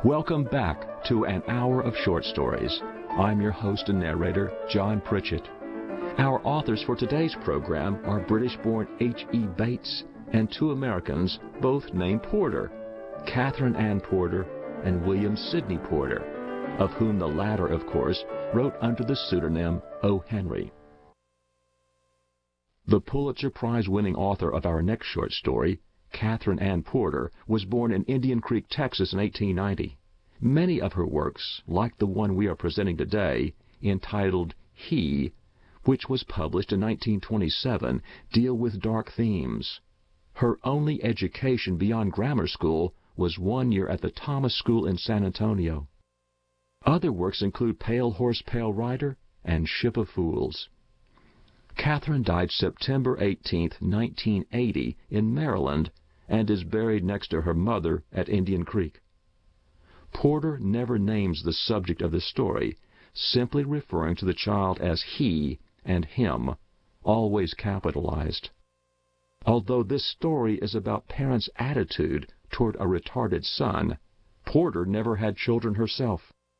Welcome back to An Hour of Short Stories. I'm your host and narrator, John Pritchett. Our authors for today's program are British-born H.E. Bates and two Americans, both named Porter, Catherine Ann Porter and William Sidney Porter, of whom the latter, of course, wrote under the pseudonym O. Henry. The Pulitzer Prize-winning author of our next short story, Catherine Ann Porter, was born in Indian Creek, Texas in 1890. Many of her works, like the one we are presenting today, entitled He, which was published in 1927, deal with dark themes. Her only education beyond grammar school was 1 year at the Thomas School in San Antonio. Other works include Pale Horse, Pale Rider and Ship of Fools. Catherine died September 18, 1980, in Maryland, and is buried next to her mother at Indian Creek. Porter never names the subject of the story, simply referring to the child as he and him, always capitalized. Although this story is about parents' attitude toward a retarded son, Porter never had children herself.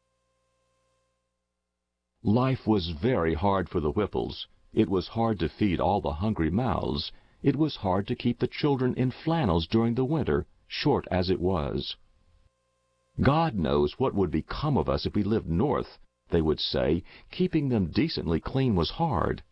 Life was very hard for the Whipples. It was hard to feed all the hungry mouths. It was hard to keep the children in flannels during the winter, short as it was. God knows what would become of us if we lived north, they would say. Keeping them decently clean was hard.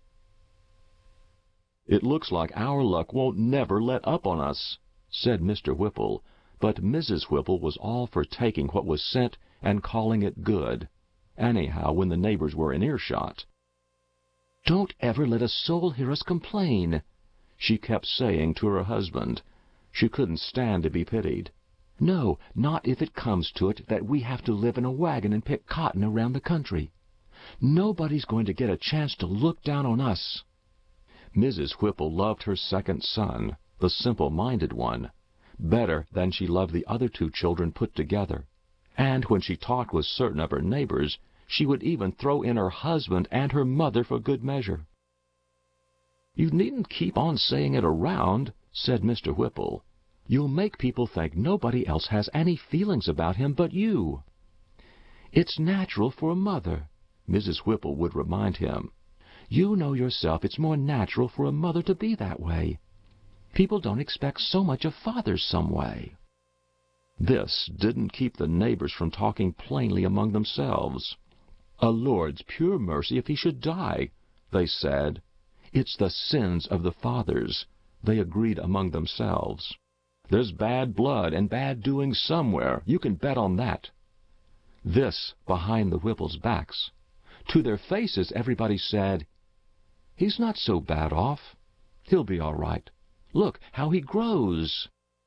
It looks like our luck won't never let up on us, said Mr. Whipple, but Mrs. Whipple was all for taking what was sent and calling it good, anyhow when the neighbors were in earshot. Don't ever let a soul hear us complain, she kept saying to her husband. She couldn't stand to be pitied. No, not if it comes to it that we have to live in a wagon and pick cotton around the country. Nobody's going to get a chance to look down on us. Mrs. Whipple loved her second son, the simple-minded one, better than she loved the other two children put together. And when she talked with certain of her neighbors, she would even throw in her husband and her mother for good measure. You needn't keep on saying it around, said Mr. Whipple. You'll make people think nobody else has any feelings about him but you. It's natural for a mother, Mrs. Whipple would remind him. You know yourself it's more natural for a mother to be that way. People don't expect so much of fathers some way. This didn't keep the neighbors from talking plainly among themselves. A Lord's pure mercy if he should die, they said. It's the sins of the fathers, they agreed among themselves. There's bad blood and bad doing somewhere, you can bet on that. This behind the Whipples' backs. To their faces everybody said, He's not so bad off. He'll be all right. Look how he grows.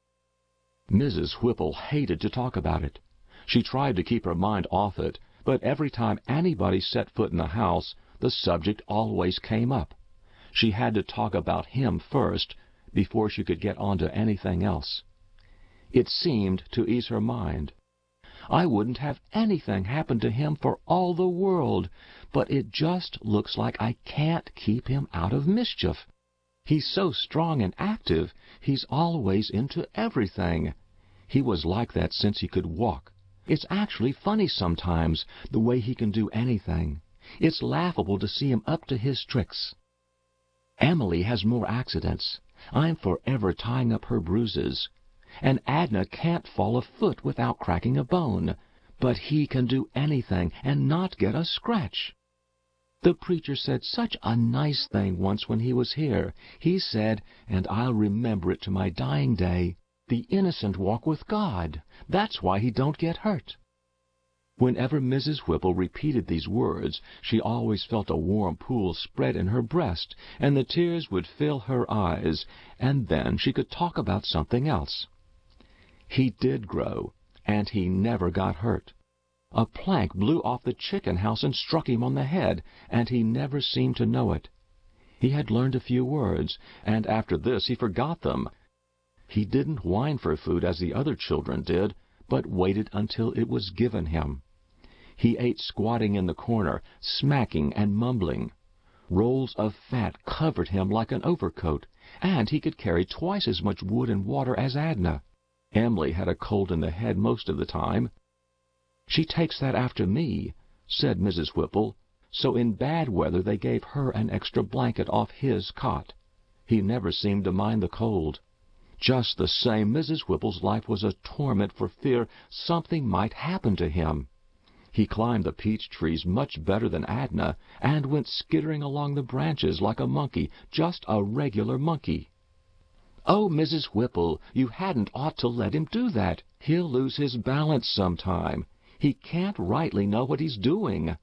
Mrs. Whipple hated to talk about it. She tried to keep her mind off it, but every time anybody set foot in the house, the subject always came up. She had to talk about him first, before she could get on to anything else. It seemed to ease her mind. I wouldn't have anything happen to him for all the world, but it just looks like I can't keep him out of mischief. He's so strong and active, he's always into everything. He was like that since he could walk. It's actually funny sometimes, the way he can do anything. It's laughable to see him up to his tricks. Emily has more accidents. I'm forever tying up her bruises. And Adna can't fall a foot without cracking a bone. But he can do anything and not get a scratch. The preacher said such a nice thing once when he was here. He said, and I'll remember it to my dying day, the innocent walk with God. That's why he don't get hurt. Whenever Mrs. Whipple repeated these words, she always felt a warm pool spread in her breast, and the tears would fill her eyes, and then she could talk about something else. He did grow, and he never got hurt. A plank blew off the chicken house and struck him on the head, and he never seemed to know it. He had learned a few words, and after this he forgot them. He didn't whine for food as the other children did, but waited until it was given him. He ate squatting in the corner, smacking and mumbling. Rolls of fat covered him like an overcoat, and he could carry twice as much wood and water as Adna. Emily had a cold in the head most of the time. "She takes that after me," said Mrs. Whipple, so in bad weather they gave her an extra blanket off his cot. He never seemed to mind the cold. Just the same, Mrs. Whipple's life was a torment for fear something might happen to him. He climbed the peach trees much better than Adnah, and went skittering along the branches like a monkey, just a regular monkey. "Oh, Mrs. Whipple, you hadn't ought to let him do that. He'll lose his balance sometime. He can't rightly know what he's doing."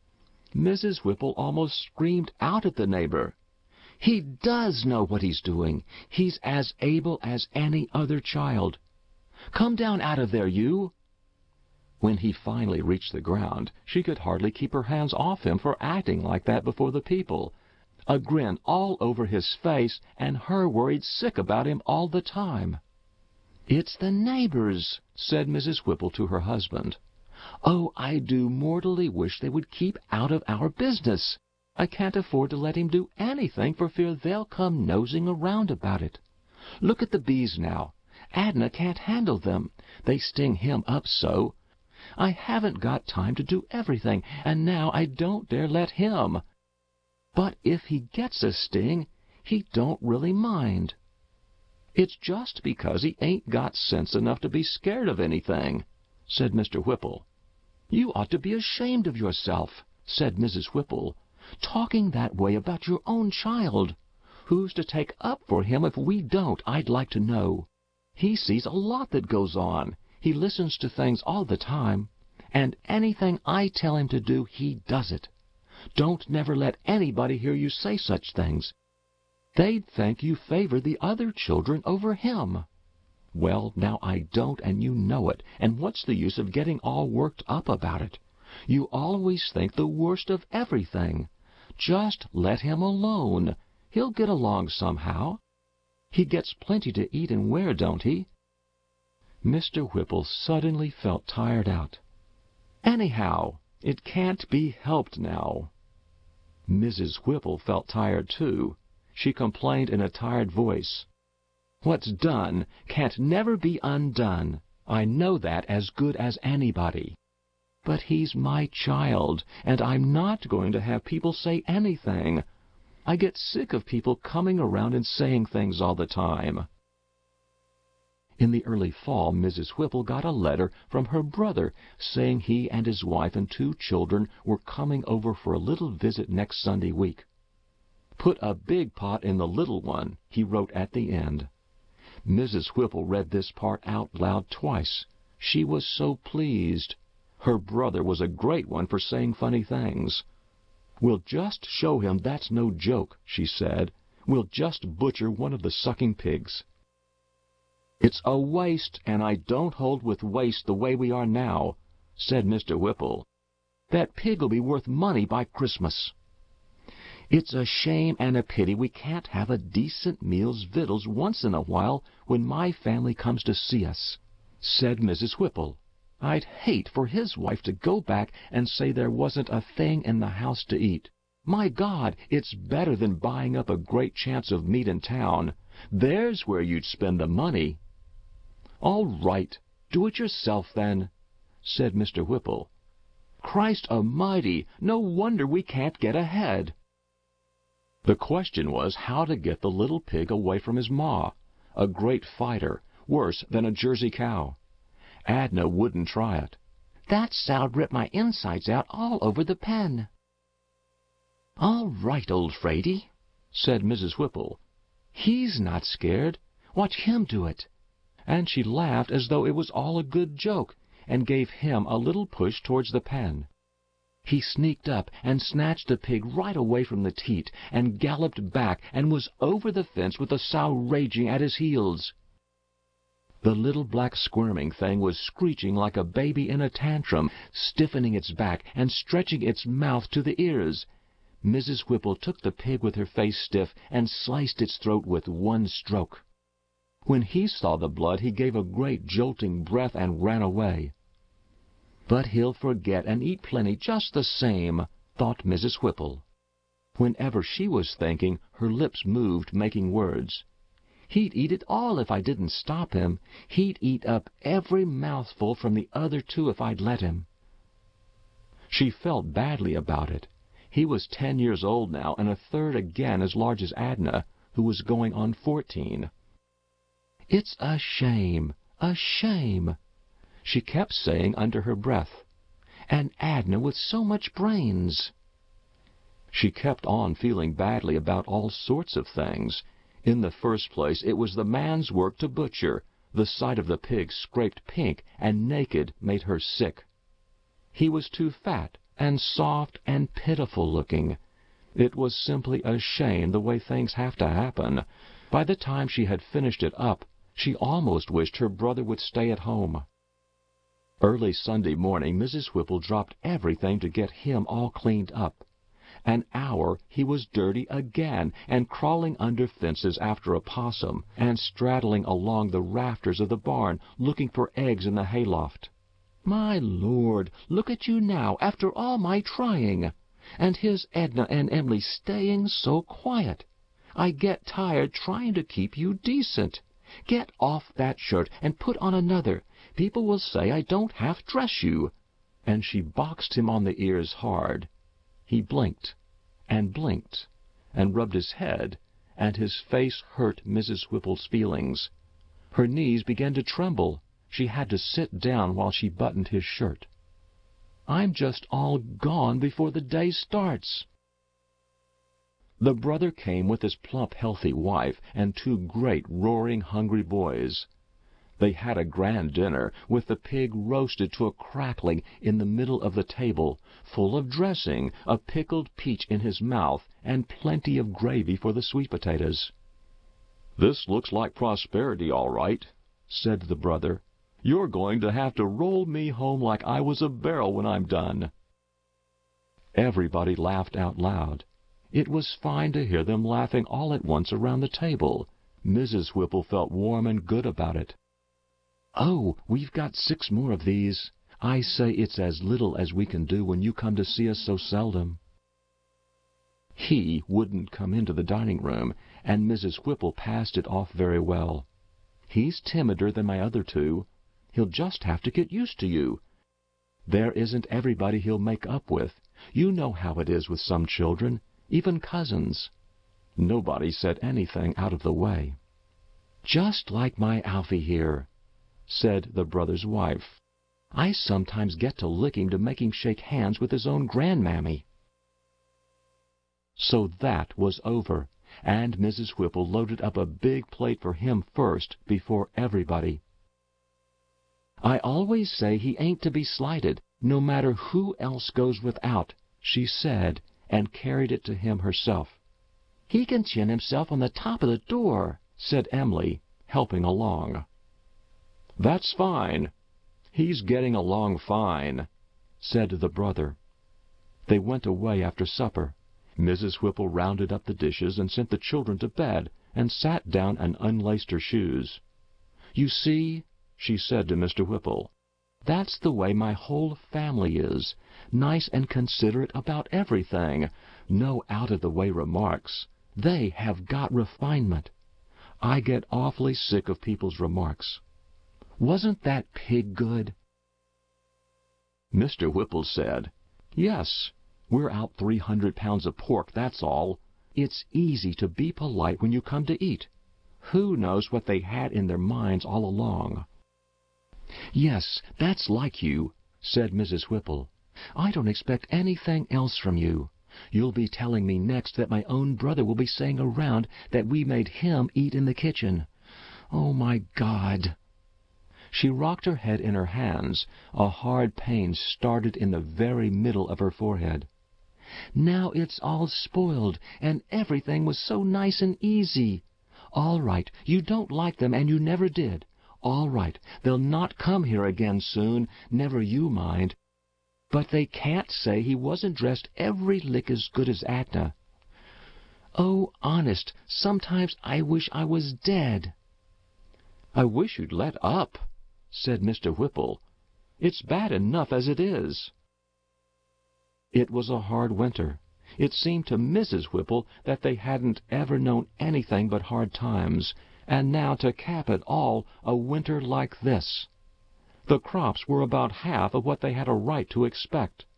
Mrs. Whipple almost screamed out at the neighbor. "He does know what he's doing. He's as able as any other child. Come down out of there, you!" When he finally reached the ground, she could hardly keep her hands off him for acting like that before the people. A grin all over his face, and her worried sick about him all the time. "It's the neighbors," said Mrs. Whipple to her husband. "Oh, I do mortally wish they would keep out of our business. I can't afford to let him do anything for fear they'll come nosing around about it. Look at the bees now. Adnah can't handle them. They sting him up so. I haven't got time to do everything, and now I don't dare let him. But if he gets a sting, he don't really mind. It's just because he ain't got sense enough to be scared of anything," said Mr. Whipple. "You ought to be ashamed of yourself," said Mrs. Whipple, "talking that way about your own child. Who's to take up for him if we don't, I'd like to know? He sees a lot that goes on. He listens to things all the time, and anything I tell him to do, he does it. Don't never let anybody hear you say such things. They'd think you favor the other children over him. Well, now I don't, and you know it, and what's the use of getting all worked up about it? You always think the worst of everything. Just let him alone. He'll get along somehow. He gets plenty to eat and wear, don't he?" Mr. Whipple suddenly felt tired out. "Anyhow, it can't be helped now." Mrs. Whipple felt tired, too. She complained in a tired voice. "What's done can't never be undone. I know that as good as anybody. But he's my child, and I'm not going to have people say anything. I get sick of people coming around and saying things all the time." In the early fall, Mrs. Whipple got a letter from her brother saying he and his wife and 2 children were coming over for a little visit next Sunday week. "Put a big pot in the little one," he wrote at the end. Mrs. Whipple read this part out loud twice. She was so pleased. Her brother was a great one for saying funny things. "We'll just show him that's no joke," she said. "We'll just butcher one of the sucking pigs." "It's a waste, and I don't hold with waste the way we are now," said Mr. Whipple. "That pig'll be worth money by Christmas." "It's a shame and a pity we can't have a decent meal's victuals once in a while when my family comes to see us," said Mrs. Whipple. "I'd hate for his wife to go back and say there wasn't a thing in the house to eat. My God, it's better than buying up a great chance of meat in town. There's where you'd spend the money." "All right, do it yourself then," said Mr. Whipple. "Christ Almighty, no wonder we can't get ahead." The question was how to get the little pig away from his ma, a great fighter, worse than a Jersey cow. Adnah wouldn't try it. "That sow'd rip my insides out all over the pen." "All right, old Fraidy," said Mrs. Whipple. "He's not scared. Watch him do it." And she laughed as though it was all a good joke, and gave him a little push towards the pen. He sneaked up and snatched the pig right away from the teat, and galloped back and was over the fence with the sow raging at his heels. The little black squirming thing was screeching like a baby in a tantrum, stiffening its back and stretching its mouth to the ears. Mrs. Whipple took the pig with her face stiff and sliced its throat with one stroke. When he saw the blood, he gave a great jolting breath and ran away. "But he'll forget and eat plenty just the same," thought Mrs. Whipple. Whenever she was thinking, her lips moved, making words. "He'd eat it all if I didn't stop him. He'd eat up every mouthful from the other 2 if I'd let him. She felt badly about it. He was 10 years old now, and a third again as large as Adnah, who was going on 14. "It's a shame, a shame," she kept saying under her breath. "And Adnah with so much brains." She kept on feeling badly about all sorts of things. In the first place, it was the man's work to butcher. The sight of the pig scraped pink and naked made her sick. He was too fat and soft and pitiful looking. It was simply a shame the way things have to happen. By the time she had finished it up, she almost wished her brother would stay at home. Early Sunday morning, Mrs. Whipple dropped everything to get him all cleaned up. An hour he was dirty again, and crawling under fences after a possum, and straddling along the rafters of the barn, looking for eggs in the hayloft. "My Lord, look at you now, after all my trying! And his Edna and Emily staying so quiet. I get tired trying to keep you decent. Get off that shirt and put on another. People will say I don't half-dress you." And she boxed him on the ears hard. He blinked and rubbed his head, and his face hurt Mrs. Whipple's feelings. Her knees began to tremble. She had to sit down while she buttoned his shirt. "I'm just all gone before the day starts." The brother came with his plump, healthy wife and 2 great, roaring, hungry boys. They had a grand dinner, with the pig roasted to a crackling in the middle of the table, full of dressing, a pickled peach in his mouth, and plenty of gravy for the sweet potatoes. "This looks like prosperity, all right," said the brother. "You're going to have to roll me home like I was a barrel when I'm done." Everybody laughed out loud. It was fine to hear them laughing all at once around the table. Mrs. Whipple felt warm and good about it. "Oh, we've got 6 more of these. I say it's as little as we can do when you come to see us so seldom." He wouldn't come into the dining room, and Mrs. Whipple passed it off very well. "He's timider than my other 2. He'll just have to get used to you. There isn't everybody he'll make up with. You know how it is with some children, even cousins." Nobody said anything out of the way. "Just like my Alfie here," said the brother's wife. "I sometimes get to lick him to make him shake hands with his own grandmammy." So that was over, and Mrs. Whipple loaded up a big plate for him first, before everybody. "I always say he ain't to be slighted, no matter who else goes without," she said, and carried it to him herself. "He can chin himself on the top of the door," said Emily, helping along. "That's fine. He's getting along fine," said the brother. They went away after supper. Mrs. Whipple rounded up the dishes and sent the children to bed, and sat down and unlaced her shoes. "You see," she said to Mr. Whipple, "that's the way my whole family is, nice and considerate about everything, no out-of-the-way remarks. They have got refinement. I get awfully sick of people's remarks. Wasn't that pig good?" Mr. Whipple said, "Yes, we're out 300 pounds of pork, that's all. It's easy to be polite when you come to eat. Who knows what they had in their minds all along?" "Yes, that's like you," said Mrs. Whipple. "I don't expect anything else from you. You'll be telling me next that my own brother will be saying around that we made him eat in the kitchen. Oh, my God!" She rocked her head in her hands. A hard pain started in the very middle of her forehead. "Now it's all spoiled, and everything was so nice and easy. All right, you don't like them, and you never did. All right, they'll not come here again soon, never you mind. But they can't say he wasn't dressed every lick as good as Adnah. Oh, honest, sometimes I wish I was dead." "I wish you'd let up," said Mr. Whipple. "It's bad enough as it is." It was a hard winter. It seemed to Mrs. Whipple that they hadn't ever known anything but hard times, and now to cap it all, a winter like this. The crops were about half of what they had a right to expect.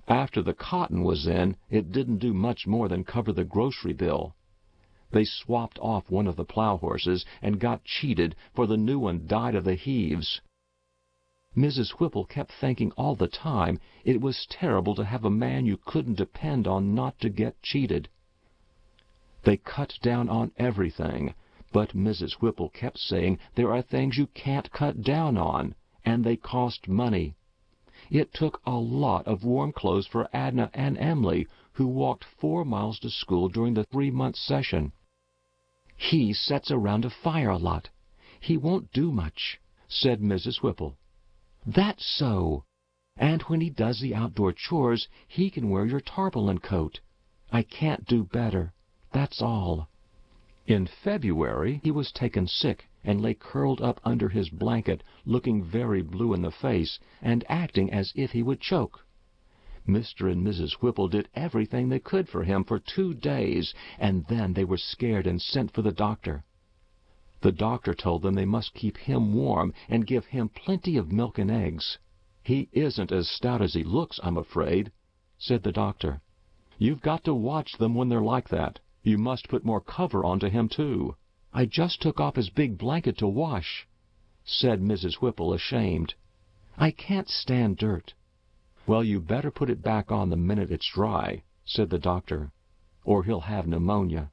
After the cotton was in, it didn't do much more than cover the grocery bill. They swapped off one of the plow horses and got cheated, for the new one died of the heaves. Mrs. Whipple kept thinking all the time it was terrible to have a man you couldn't depend on not to get cheated. They cut down on everything, but Mrs. Whipple kept saying there are things you can't cut down on, and they cost money. It took a lot of warm clothes for Adna and Emily, who walked 4 miles to school during the 3-month session. "He sits around a fire a lot. He won't do much," said Mrs. Whipple. "That's so. And when he does the outdoor chores, he can wear your tarpaulin coat. I can't do better. That's all." In February he was taken sick and lay curled up under his blanket, looking very blue in the face and acting as if he would choke. Mr. and Mrs. Whipple did everything they could for him for 2 days, and then they were scared and sent for the doctor. The doctor told them they must keep him warm and give him plenty of milk and eggs. "He isn't as stout as he looks, I'm afraid," said the doctor. "You've got to watch them when they're like that. You must put more cover onto him, too." "I just took off his big blanket to wash," said Mrs. Whipple, ashamed. "I can't stand dirt." "Well, you better put it back on the minute it's dry," said the doctor, "or he'll have pneumonia."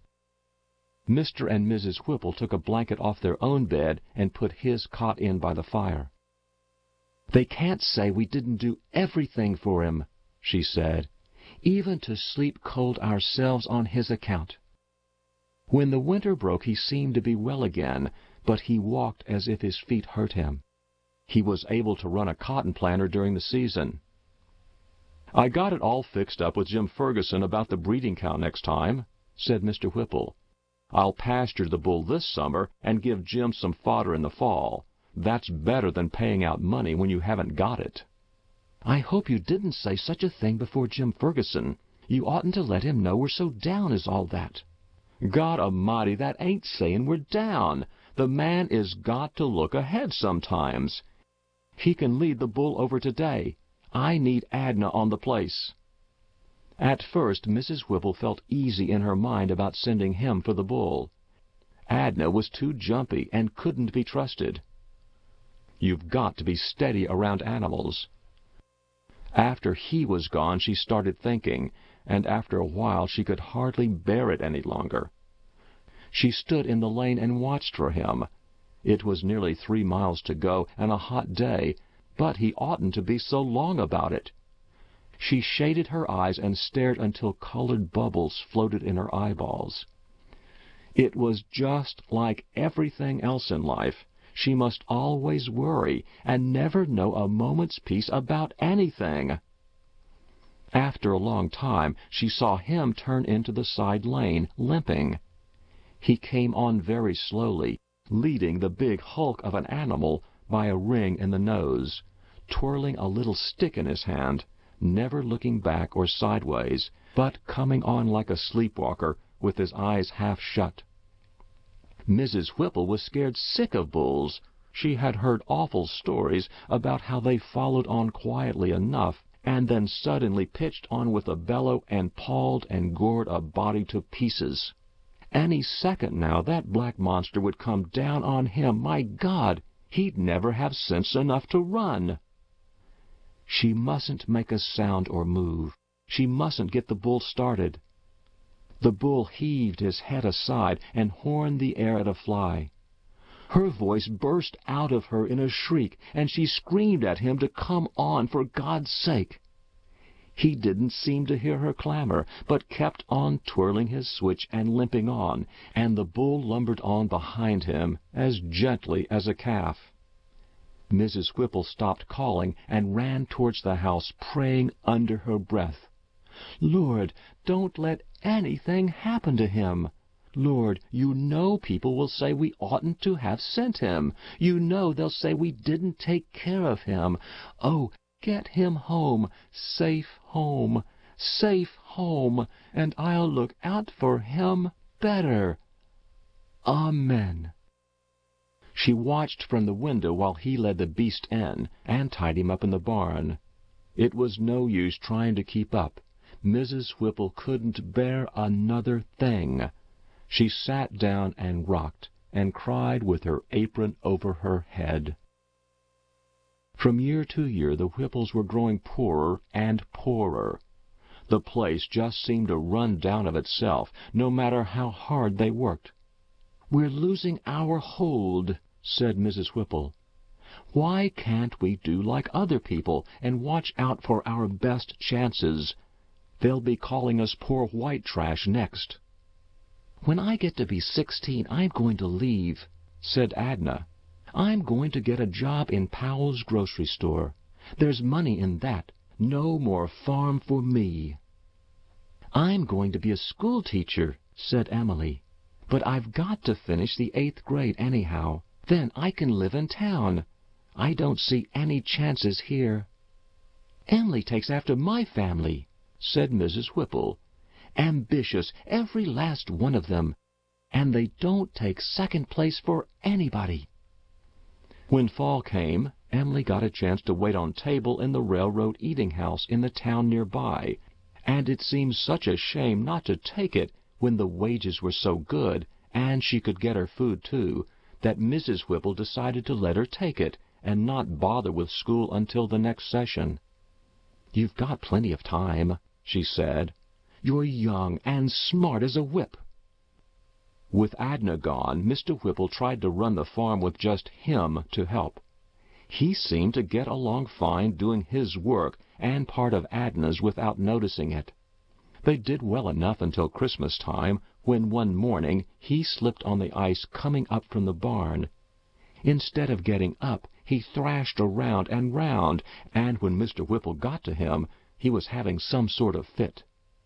Mr. and Mrs. Whipple took a blanket off their own bed and put his cot in by the fire. "They can't say we didn't do everything for him," she said, "even to sleep cold ourselves on his account." When the winter broke he seemed to be well again, but he walked as if his feet hurt him. He was able to run a cotton planter during the season. "I got it all fixed up with Jim Ferguson about the breeding cow next time," said Mr. Whipple. "I'll pasture the bull this summer and give Jim some fodder in the fall. That's better than paying out money when you haven't got it." "I hope you didn't say such a thing before Jim Ferguson. You oughtn't to let him know we're so down as all that." "God Almighty, that ain't saying we're down. The man is got to look ahead sometimes. He can lead the bull over today. I need Adna on the place." At first Mrs. Whipple felt easy in her mind about sending him for the bull. Adna was too jumpy and couldn't be trusted. You've got to be steady around animals. After he was gone she started thinking, and after a while she could hardly bear it any longer. She stood in the lane and watched for him. It was nearly 3 miles to go and a hot day, but he oughtn't to be so long about it. She shaded her eyes and stared until colored bubbles floated in her eyeballs. It was just like everything else in life. She must always worry and never know a moment's peace about anything. After a long time she saw him turn into the side lane, limping. He came on very slowly, leading the big hulk of an animal by a ring in the nose, twirling a little stick in his hand, never looking back or sideways, but coming on like a sleepwalker, with his eyes half shut. Mrs. Whipple was scared sick of bulls. She had heard awful stories about how they followed on quietly enough, and then suddenly pitched on with a bellow and pawed and gored a body to pieces. Any second now that black monster would come down on him. My God, he'd never have sense enough to run. She mustn't make a sound or move. She mustn't get the bull started. The bull heaved his head aside and horned the air at a fly. Her voice burst out of her in a shriek, and she screamed at him to come on, for God's sake. He didn't seem to hear her clamor, but kept on twirling his switch and limping on, and the bull lumbered on behind him as gently as a calf. Mrs. Whipple stopped calling and ran towards the house, praying under her breath, "Lord, don't let anything happen to him. Lord, you know people will say we oughtn't to have sent him. You know they'll say we didn't take care of him. Oh, get him home, safe home, and I'll look out for him better. Amen." She watched from the window while he led the beast in and tied him up in the barn. It was no use trying to keep up. Mrs. Whipple couldn't bear another thing. She sat down and rocked, and cried with her apron over her head. From year to year the Whipples were growing poorer and poorer. The place just seemed to run down of itself, no matter how hard they worked. "We're losing our hold," said Mrs. Whipple. "Why can't we do like other people and watch out for our best chances? They'll be calling us poor white trash next." "When I get to be 16, I'm going to leave," said Adnah. "I'm going to get a job in Powell's grocery store. There's money in that. No more farm for me." "I'm going to be a school teacher," said Emily. "But I've got to finish the 8th grade anyhow. Then I can live in town. I don't see any chances here." "Emily takes after my family," said Mrs. Whipple. "Ambitious, every last one of them. And they don't take second place for anybody." When fall came, Emily got a chance to wait on table in the railroad eating house in the town nearby, and it seemed such a shame not to take it when the wages were so good, and she could get her food too, that Mrs. Whipple decided to let her take it and not bother with school until the next session. "You've got plenty of time," she said. "You're young and smart as a whip." With Adnah gone, Mr. Whipple tried to run the farm with just him to help. He seemed to get along fine doing his work and part of Adnah's without noticing it. They did well enough until Christmas time, when one morning he slipped on the ice coming up from the barn. Instead of getting up, he thrashed around and round, and when Mr. Whipple got to him, he was having some sort of fit.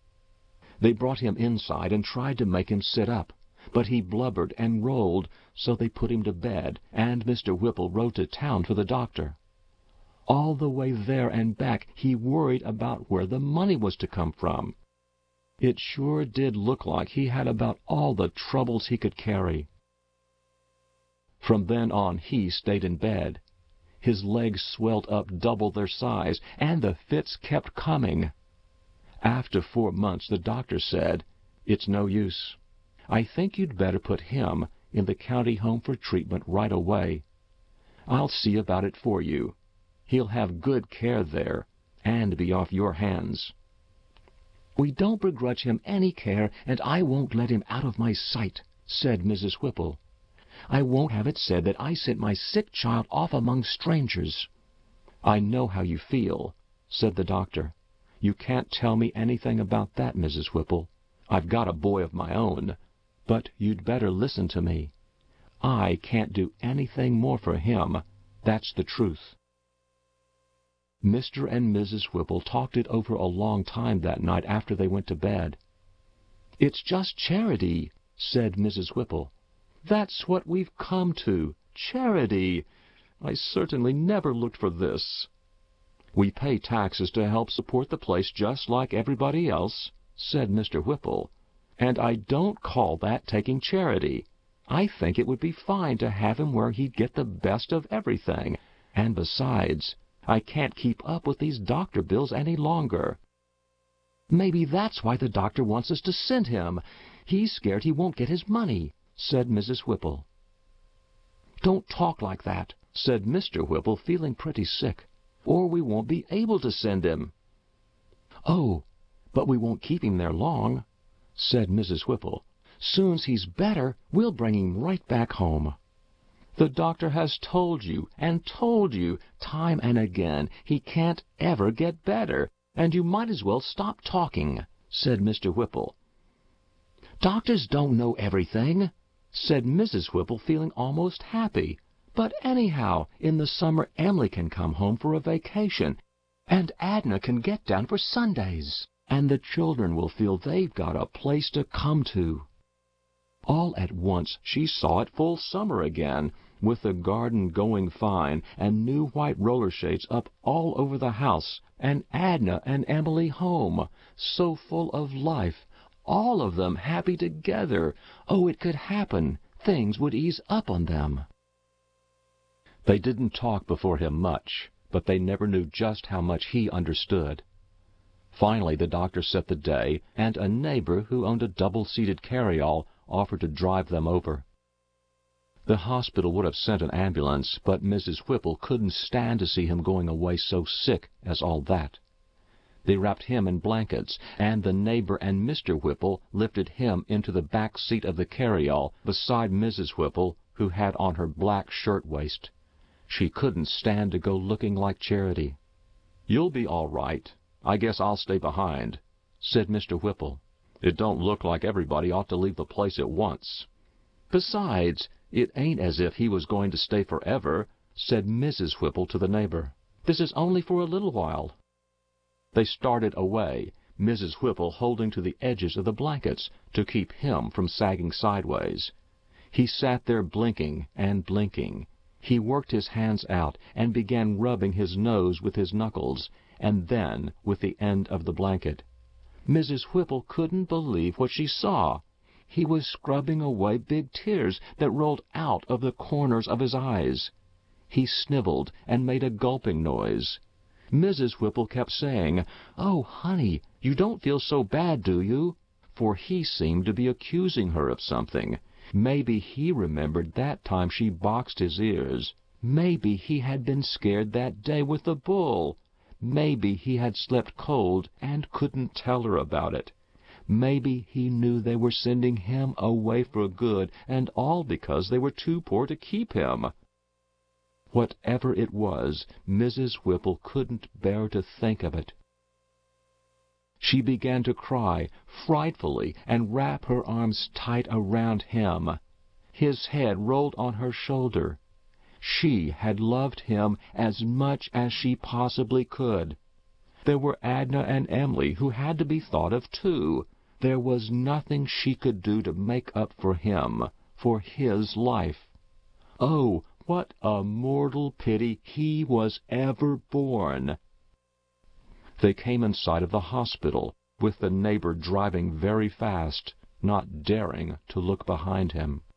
They brought him inside and tried to make him sit up, but he blubbered and rolled, so they put him to bed, and Mr. Whipple rode to town for the doctor. All the way there and back he worried about where the money was to come from. It sure did look like he had about all the troubles he could carry. From then on he stayed in bed. His legs swelled up double their size, and the fits kept coming. After 4 months the doctor said, "It's no use. I think you'd better put him in the county home for treatment right away. I'll see about it for you. He'll have good care there, and be off your hands." "We don't begrudge him any care, and I won't let him out of my sight," said Mrs. Whipple. "I won't have it said that I sent my sick child off among strangers." "I know how you feel," said the doctor. "You can't tell me anything about that, Mrs. Whipple. I've got a boy of my own. But you'd better listen to me. I can't do anything more for him. That's the truth." Mr. and Mrs. Whipple talked it over a long time that night after they went to bed. "It's just charity," said Mrs. Whipple. "That's what we've come to. Charity. I certainly never looked for this." "We pay taxes to help support the place just like everybody else," said Mr. Whipple. "And I don't call that taking charity. I think it would be fine to have him where he'd get the best of everything. And besides, I can't keep up with these doctor bills any longer." "Maybe that's why the doctor wants us to send him. He's scared he won't get his money," said Mrs. Whipple. "Don't talk like that," said Mr. Whipple, feeling pretty sick, "or we won't be able to send him." "Oh, but we won't keep him there long," said Mrs. Whipple. "Soon's he's better, we'll bring him right back home." "The doctor has told you and told you time and again he can't ever get better, and you might as well stop talking," said Mr. Whipple. "Doctors don't know everything," said Mrs. Whipple, feeling almost happy. "But anyhow, in the summer Emily can come home for a vacation, and Adnah can get down for Sundays, and the children will feel they've got a place to come to." All at once she saw it full summer again, with the garden going fine, and new white roller shades up all over the house, and Adnah and Emily home, so full of life, all of them happy together. Oh, it could happen. Things would ease up on them. They didn't talk before him much, but they never knew just how much he understood. Finally, the doctor set the day, and a neighbor who owned a double-seated carryall offered to drive them over. The hospital would have sent an ambulance, but Mrs. Whipple couldn't stand to see him going away so sick as all that. They wrapped him in blankets, and the neighbor and Mr. Whipple lifted him into the back seat of the carryall beside Mrs. Whipple, who had on her black shirt-waist. She couldn't stand to go looking like Charity. "You'll be all right. I guess I'll stay behind," said Mr. Whipple. "It don't look like everybody ought to leave the place at once. Besides, it ain't as if he was going to stay forever," said Mrs. Whipple to the neighbor. "This is only for a little while." They started away, Mrs. Whipple holding to the edges of the blankets to keep him from sagging sideways. He sat there blinking and blinking. He worked his hands out and began rubbing his nose with his knuckles, and then with the end of the blanket. Mrs. Whipple couldn't believe what she saw. He was scrubbing away big tears that rolled out of the corners of his eyes. He sniveled and made a gulping noise. Mrs. Whipple kept saying, "Oh, honey, you don't feel so bad, do you?" For he seemed to be accusing her of something. Maybe he remembered that time she boxed his ears. Maybe he had been scared that day with the bull. Maybe he had slept cold and couldn't tell her about it. Maybe he knew they were sending him away for good, and all because they were too poor to keep him. Whatever it was, Mrs. Whipple couldn't bear to think of it. She began to cry frightfully and wrap her arms tight around him. His head rolled on her shoulder. She had loved him as much as she possibly could. There were Adna and Emily who had to be thought of too. There was nothing she could do to make up for him, for his life. Oh, what a mortal pity he was ever born! They came in sight of the hospital, with the neighbor driving very fast, not daring to look behind him.